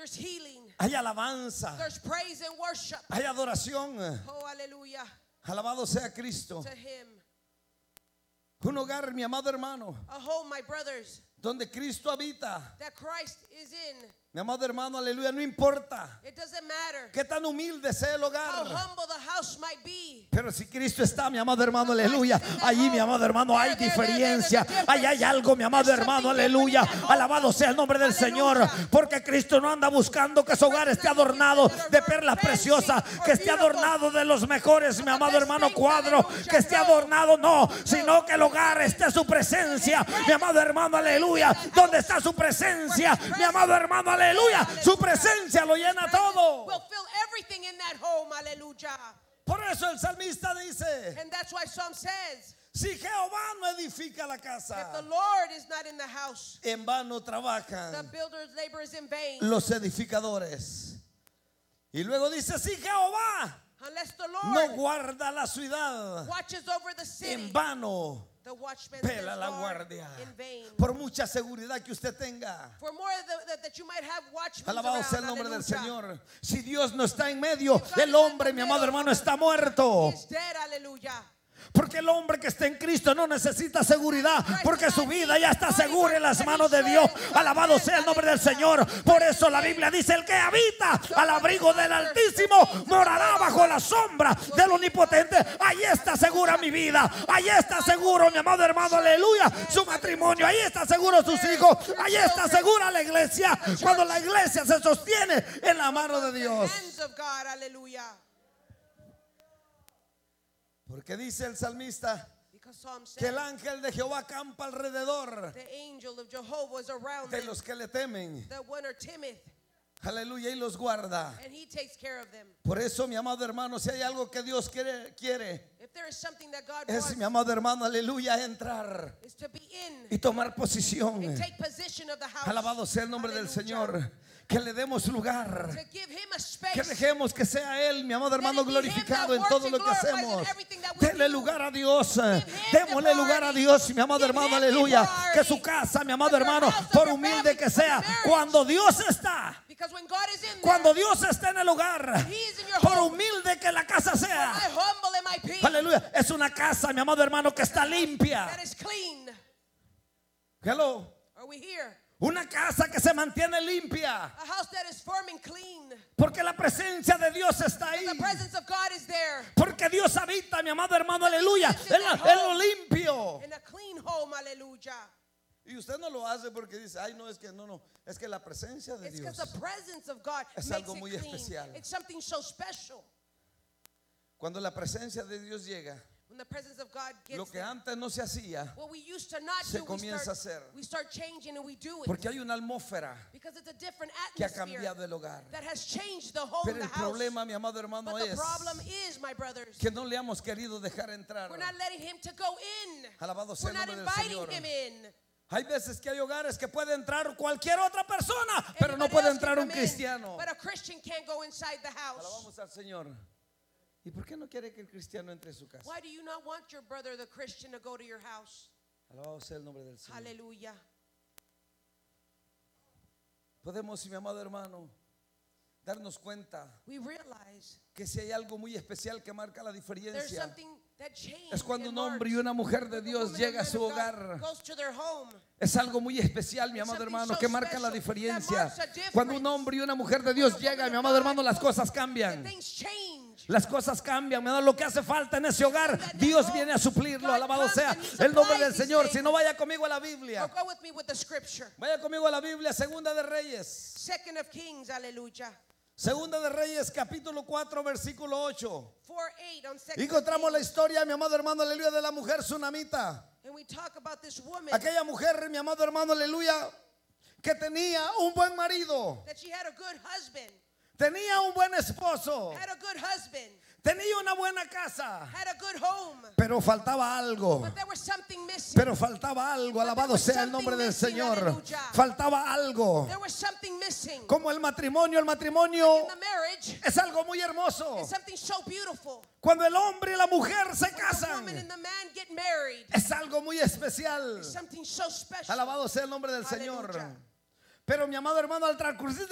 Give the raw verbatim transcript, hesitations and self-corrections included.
There's healing. hay alabanza, There's praise and worship. hay adoración. Oh, hallelujah. Alabado sea Cristo. To him. Un hogar, mi amado hermano, A home, my brothers, donde Cristo habita. that Christ is in. Mi amado hermano, aleluya, no importa It doesn't matter qué tan humilde sea el how hogar. humble the house might be. Pero si Cristo está, mi amado hermano, aleluya, allí, mi amado hermano, hay diferencia. Allí hay algo, mi amado hermano, aleluya. Alabado sea el nombre del Señor. Porque Cristo no anda buscando que su hogar esté adornado de perlas preciosas, que esté adornado de los mejores, mi amado hermano, cuadros, que esté adornado, no, sino que el hogar esté su presencia, mi amado hermano, aleluya. Donde está su presencia, mi amado hermano, aleluya. Aleluya, su presencia lo llena todo. Will fill everything in that home. Hallelujah. Por eso el salmista dice: And that's why Psalm says, si Jehová no edifica la if the casa, Lord is not in the house, en vano the trabajan builder's labor is in vain. los edificadores. Y luego dice: si Jehová Unless the no Lord guarda la ciudad, watches over the city, en vano the watchman pela stands la guard guardia. in vain. Por mucha seguridad que usted tenga, For more that, that, that you might have watchmen alabado around. sea el nombre del Hallelujah. Señor. Si Dios no está en medio, el hombre, mi amado hermano, está muerto. He is dead. Hallelujah. Porque el hombre que está en Cristo no necesita seguridad, porque su vida ya está segura en las manos de Dios. Alabado sea el nombre del Señor. Por eso la Biblia dice: el que habita al abrigo del Altísimo morará bajo la sombra del Omnipotente. Ahí está segura mi vida, ahí está seguro, mi amado hermano, aleluya, su matrimonio, ahí está seguro sus hijos, ahí está segura la iglesia, cuando la iglesia se sostiene en la mano de Dios. Hands of God. Hallelujah. Porque dice el salmista Because Psalm que says el ángel de Jehová acampa alrededor the angel of Jehovah is around de them, los que le temen. the one are timid, Aleluya, y los guarda. and he takes care of them. Por eso, mi amado hermano, si hay algo que Dios quiere, quiere If there is something that God es, wants, mi amado hermano, aleluya, entrar is to be in y tomar posición. and take possession of the house. Alabado sea el nombre del Hallelujah. Señor. Que le demos lugar, To give him a que space. dejemos que sea Él, mi amado hermano, Let it be him glorificado that en works todo and lo que glorifies in hacemos. everything that we Denle do. lugar a Dios, him démosle the lugar a priority. Dios, mi amado Give hermano, him the aleluya. priority. Que su casa, mi amado That your hermano, house, por your humilde family, que sea, your marriage. cuando Dios está, Because when God is in cuando there, Dios está en el hogar, He is in your por home. humilde que la casa sea, I humble in my peace. aleluya, es una casa, mi amado hermano, que está limpia. That is clean. Hello. Are we here? Una casa que se mantiene limpia, A house that is firm and clean. porque la presencia de Dios está ahí. The presence of God is there. Porque Dios habita, mi amado hermano, aleluya, en, la- en lo limpio. In a clean home, hallelujah. Y usted no lo hace porque dice: ay, no, es que no, no, es que la presencia de It's Dios. because the presence of God Es makes algo it muy clean. especial. It's something so special. Cuando la presencia de Dios llega, When the presence of God gets lo que there, antes no se hacía, what we used to not se do, we comienza a start, hacer. we start changing and we do it. porque hay una atmósfera Because it's a different que ha atmosphere cambiado el hogar. that has changed the home, Pero the el house. problema, mi amado hermano, But the es problem is, my brothers, que no le hemos querido dejar entrar. we're not letting him to go in. Alabado sea We're el not nombre del inviting Señor. him in. Hay veces que hay hogares que puede entrar cualquier otra persona, pero no Anybody puede else can entrar un come in, cristiano. But a Christian can't go inside the house. Alabamos al Señor. ¿Y por qué no quiere que el cristiano entre a su casa? Why do you not want your brother, the Christian, to go to your house? Alabado sea el nombre del Señor. Hallelujah. Podemos, mi amado hermano, darnos cuenta We realize que si hay algo muy especial que marca la there's diferencia, something that changed. es cuando and un hombre y marks. una mujer de When a Dios woman llega a and su man of God hogar. goes to their home. Es algo muy especial, mi It's amado something hermano, so que marca la special diferencia. that marks a difference. Cuando un hombre y una mujer de Dios When a llega, woman mi of amado God hermano, las goes, cosas and cambian. things change. Las cosas cambian, mi amado. Lo que hace falta en ese hogar, Dios viene a suplirlo. Alabado sea el nombre del Señor. Si no, vaya conmigo a la Or Biblia. go with me with the scripture. Vaya conmigo a la Biblia, Segunda de Reyes. Second of Kings, hallelujah. Segunda de Reyes, capítulo cuatro, versículo ocho. four eight on Y Second of encontramos la Kings. historia, mi amado hermano, aleluya, de la mujer tsunamita. And we talk about this woman Aquella mujer, mi amado hermano, aleluya, que tenía un buen marido, that she had a good husband, tenía un buen esposo, had a good husband, tenía una buena casa, had a good home. pero faltaba algo. But there was something missing. Pero faltaba algo, alabado sea el nombre del Señor. Faltaba algo. There was something missing. Como el matrimonio, el matrimonio In the marriage, es algo muy hermoso. it's something so beautiful. Cuando el hombre y la mujer se When the casan, woman and the man get married, es algo muy especial. it's something so special. Alabado sea el nombre del Señor. Aleluya. Pero mi amado hermano, al transcurrir